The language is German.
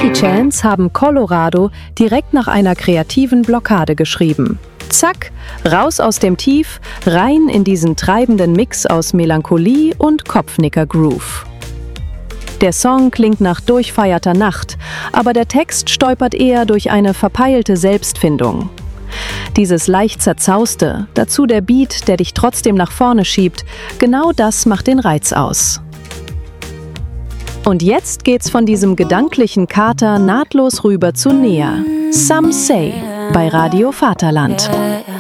Jackie Chans haben Colorado direkt nach einer kreativen Blockade geschrieben. Zack, raus aus dem Tief, rein in diesen treibenden Mix aus Melancholie und Kopfnicker-Groove. Der Song klingt nach durchfeierter Nacht, aber der Text stolpert eher durch eine verpeilte Selbstfindung. Dieses leicht zerzauste, dazu der Beat, der dich trotzdem nach vorne schiebt, genau das macht den Reiz aus. Und jetzt geht's von diesem gedanklichen Kater nahtlos rüber zu Nea. Some Say bei Radio Vaterland.